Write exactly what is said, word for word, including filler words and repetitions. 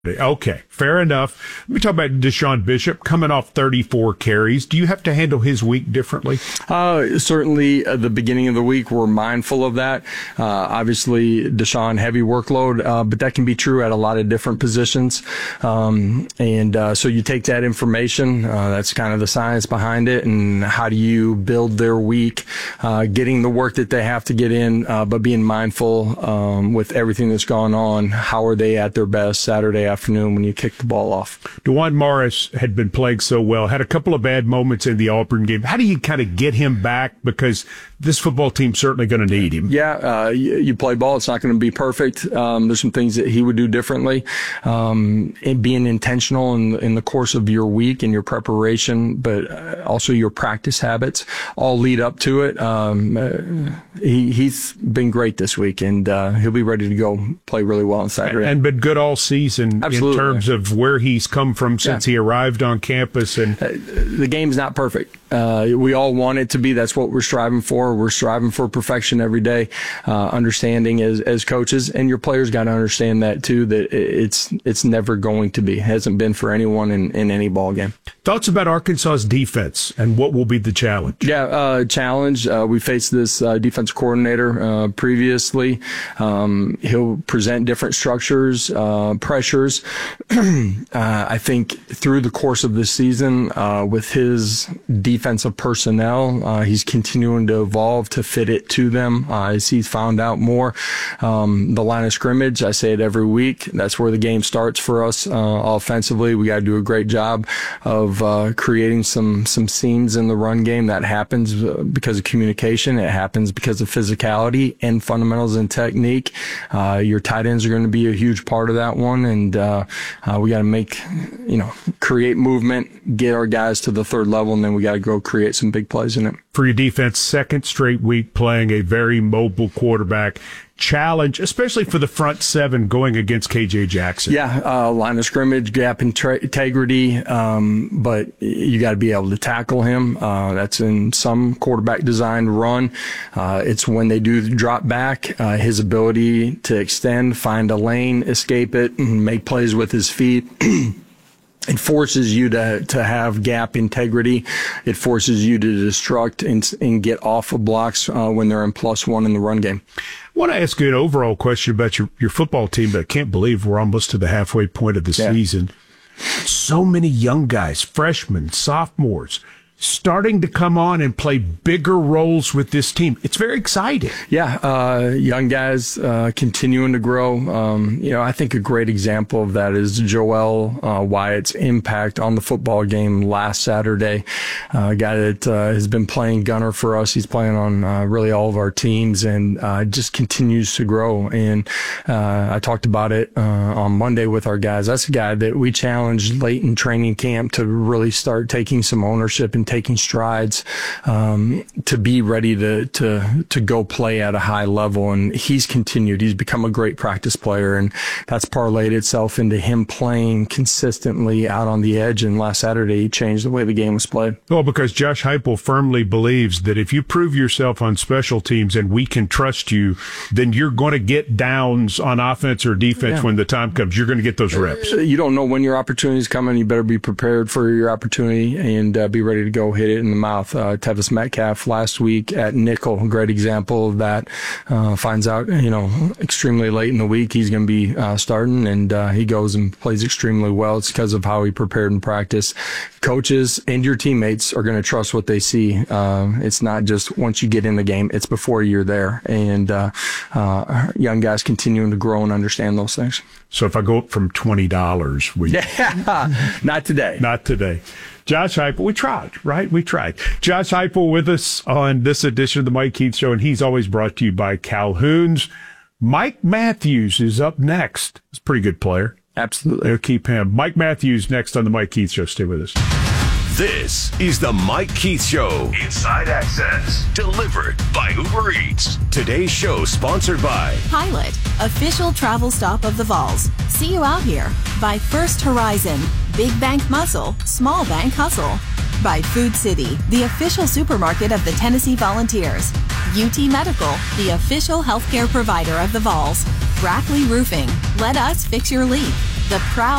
Okay, fair enough. Let me talk about Deshaun Bishop coming off thirty-four carries. Do you have to handle his week differently? Uh, certainly, at the beginning of the week, we're mindful of that. Uh, obviously, Deshaun, heavy workload, uh, but that can be true at a lot of different positions. Um, and uh, so you take that information, uh, that's kind of the science behind it, and how do you build their week, uh, getting the work that they have to get in, uh, but being mindful um, with everything that's gone on. How are they at their best Saturday afternoon when you kick the ball off? DeJuan Morris had been playing so well, had a couple of bad moments in the Auburn game. How do you kind of get him back? Because this football team's certainly going to need him. Yeah, uh, you, you play ball. It's not going to be perfect. Um, there's some things that he would do differently. Um, and being intentional in, in the course of your week and your preparation, but also your practice habits all lead up to it. Um, uh, he, he's been great this week, and uh, he'll be ready to go play really well on Saturday. And been good all season. Absolutely. In terms of where he's come from since yeah. he arrived on campus. And uh, the game's not perfect. Uh, we all want it to be. That's what we're striving for. We're striving for perfection every day, uh, understanding as, as coaches, and your players got to understand that too, that it's, it's never going to be. It hasn't been for anyone in, in any ball game. Thoughts about Arkansas's defense and what will be the challenge? Yeah, uh, challenge. Uh, we faced this uh, defense coordinator uh, previously. Um, he'll present different structures, uh, pressures. uh, I think through the course of this season, uh, with his defensive personnel, uh, he's continuing to evolve to fit it to them uh, as he's found out more. Um, the line of scrimmage, I say it every week, that's where the game starts for us uh, offensively. We got to do a great job of uh, creating some some seams in the run game. That happens because of communication. It happens because of physicality and fundamentals and technique. Uh, your tight ends are going to be a huge part of that one, and uh, uh, we got to make, you know, create movement, get our guys to the third level, and then we got to go create some big plays in it. For your defense, second straight week playing a very mobile quarterback. Challenge, especially for the front seven going against K J Jackson. Yeah, uh, line of scrimmage, gap integrity, um, but you got to be able to tackle him. Uh, that's in some quarterback designed run. Uh, it's when they do drop back, uh, his ability to extend, find a lane, escape it, and make plays with his feet. It forces you to, to have gap integrity. It forces you to destruct and, and get off of blocks uh, when they're in plus one in the run game. I want to ask you an overall question about your, your football team, but I can't believe we're almost to the halfway point of the yeah. season. So many young guys, freshmen, sophomores, starting to come on and play bigger roles with this team. It's very exciting. Yeah, uh, young guys uh, continuing to grow. Um, you know, I think a great example of that is Joel uh, Wyatt's impact on the football game last Saturday. Uh, a guy that uh, has been playing gunner for us. He's playing on uh, really all of our teams, and uh, just continues to grow. And uh, I talked about it uh, on Monday with our guys. That's a guy that we challenged late in training camp to really start taking some ownership and taking strides um, to be ready to to to go play at a high level, and he's continued. He's become a great practice player, and that's parlayed itself into him playing consistently out on the edge. And last Saturday, he changed the way the game was played. Well, because Josh Heupel firmly believes that if you prove yourself on special teams and we can trust you, then you're going to get downs on offense or defense yeah. when the time comes. You're going to get those reps. You don't know when your opportunity is coming. You better be prepared for your opportunity and uh, be ready to go hit it in the mouth. Uh, Tevis Metcalf last week at nickel, a great example of that. Uh, finds out, you know, extremely late in the week he's going to be uh, starting, and uh, he goes and plays extremely well. It's because of how he prepared in practice. Coaches and your teammates are going to trust what they see. Uh, it's not just once you get in the game, it's before you're there. And uh, uh, young guys continuing to grow and understand those things. So if I go up from twenty dollars, we yeah, not today. Not today. Josh Heupel, we tried, right? We tried. Josh Heupel with us on this edition of the Mike Keith Show, and he's always brought to you by Calhoun's. Mike Matthews is up next. He's a pretty good player. Absolutely. They'll keep him. Mike Matthews next on the Mike Keith Show. Stay with us. This is the Mike Keith Show. Inside Access. Delivered by Uber Eats. Today's show sponsored by Pilot, official travel stop of the Vols. See you out here. By First Horizon, Big Bank Muscle, Small Bank Hustle. By Food City, the official supermarket of the Tennessee Volunteers. U T Medical, the official healthcare provider of the Vols. Brackley Roofing, let us fix your leak. the proud